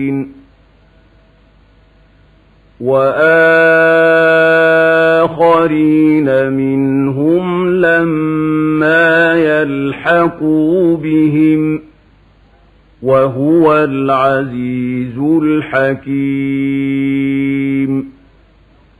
وآخرين منهم لما يلحقوا بهم وهو العزيز الحكيم.